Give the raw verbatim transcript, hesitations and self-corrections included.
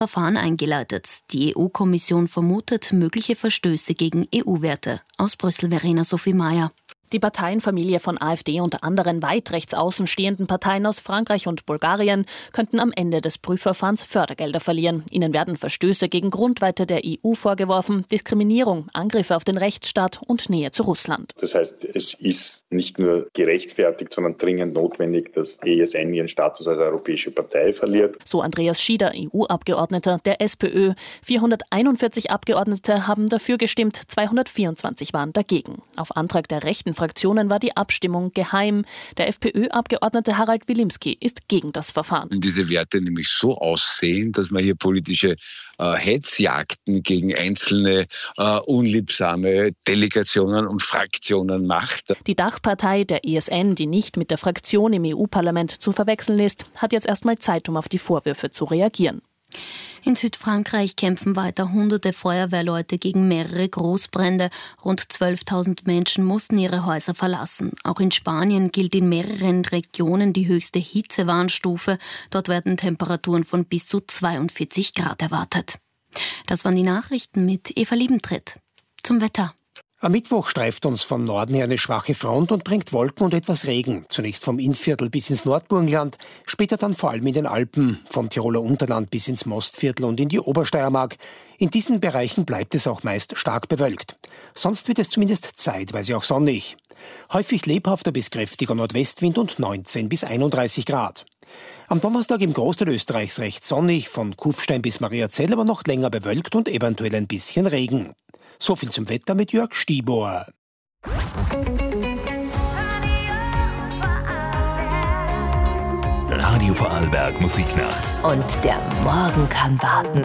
Verfahren eingeleitet. Die E U-Kommission vermutet mögliche Verstöße gegen E U-Werte. Aus Brüssel, Verena Sophie Mayer. Die Parteienfamilie von AfD und anderen weit rechts außen stehenden Parteien aus Frankreich und Bulgarien könnten am Ende des Prüfverfahrens Fördergelder verlieren. Ihnen werden Verstöße gegen Grundwerte der E U vorgeworfen, Diskriminierung, Angriffe auf den Rechtsstaat und Nähe zu Russland. Das heißt, es ist nicht nur gerechtfertigt, sondern dringend notwendig, dass E S N ihren Status als europäische Partei verliert. So Andreas Schieder, E U-Abgeordneter der SPÖ. vierhunderteinundvierzig Abgeordnete haben dafür gestimmt, zweihundertvierundzwanzig waren dagegen. Auf Antrag der rechten Fraktionen war die Abstimmung geheim. Der FPÖ-Abgeordnete Harald Wilimski ist gegen das Verfahren. Wenn diese Werte nämlich so aussehen, dass man hier politische äh, Hetzjagden gegen einzelne äh, unliebsame Delegationen und Fraktionen macht. Die Dachpartei der E S N, die nicht mit der Fraktion im E U-Parlament zu verwechseln ist, hat jetzt erstmal Zeit, um auf die Vorwürfe zu reagieren. In Südfrankreich kämpfen weiter hunderte Feuerwehrleute gegen mehrere Großbrände. Rund zwölftausend Menschen mussten ihre Häuser verlassen. Auch in Spanien gilt in mehreren Regionen die höchste Hitzewarnstufe. Dort werden Temperaturen von bis zu zweiundvierzig Grad erwartet. Das waren die Nachrichten mit Eva Liebentritt. Zum Wetter. Am Mittwoch streift uns vom Norden her eine schwache Front und bringt Wolken und etwas Regen. Zunächst vom Innviertel bis ins Nordburgenland, später dann vor allem in den Alpen, vom Tiroler Unterland bis ins Mostviertel und in die Obersteiermark. In diesen Bereichen bleibt es auch meist stark bewölkt. Sonst wird es zumindest zeitweise auch sonnig. Häufig lebhafter bis kräftiger Nordwestwind und neunzehn bis einunddreißig Grad. Am Donnerstag im Großteil Österreichs recht sonnig, von Kufstein bis Mariazell aber noch länger bewölkt und eventuell ein bisschen Regen. So viel zum Wetter mit Jörg Stieber. Radio Vorarlberg Musiknacht. Und der Morgen kann warten.